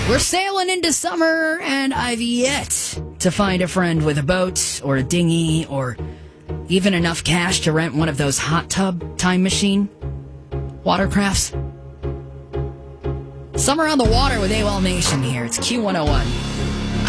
We're sailing into summer, and I've yet to find a friend with a boat or a dinghy or even enough cash to rent one of those hot tub time machine watercrafts. Summer on the water with AWOL Nation here. It's Q101.